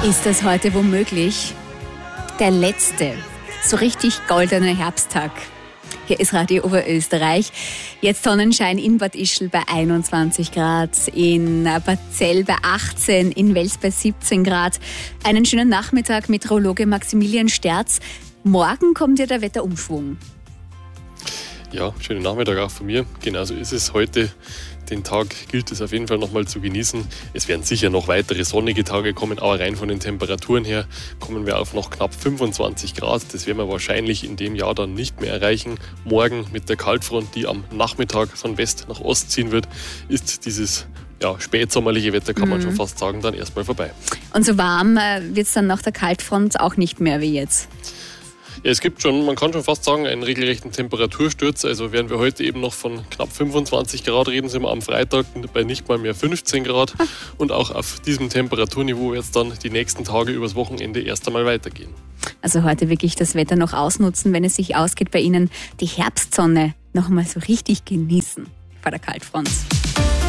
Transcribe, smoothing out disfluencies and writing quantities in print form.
Ist das heute womöglich der letzte, so richtig goldene Herbsttag? Hier ist Radio Oberösterreich. Jetzt Sonnenschein in Bad Ischl bei 21 Grad, in Bad Zell bei 18, in Wels bei 17 Grad. Einen schönen Nachmittag, Meteorologe Maximilian Sterz. Morgen kommt ja der Wetterumschwung. Ja, schönen Nachmittag auch von mir. Genauso ist es heute. Den Tag gilt es auf jeden Fall nochmal zu genießen. Es werden sicher noch weitere sonnige Tage kommen, aber rein von den Temperaturen her kommen wir auf noch knapp 25 Grad. Das werden wir wahrscheinlich in dem Jahr dann nicht mehr erreichen. Morgen mit der Kaltfront, die am Nachmittag von West nach Ost ziehen wird, ist dieses spätsommerliche Wetter, kann man schon fast sagen, dann erstmal vorbei. Und so warm wird es dann nach der Kaltfront auch nicht mehr wie jetzt? Ja, es gibt schon, man kann schon fast sagen, einen regelrechten Temperatursturz. Also während wir heute eben noch von knapp 25 Grad reden, sind wir am Freitag bei nicht mal mehr 15 Grad. Und auch auf diesem Temperaturniveau wird es dann die nächsten Tage übers Wochenende erst einmal weitergehen. Also heute wirklich das Wetter noch ausnutzen, wenn es sich ausgeht bei Ihnen, die Herbstsonne noch mal so richtig genießen vor der Kaltfront.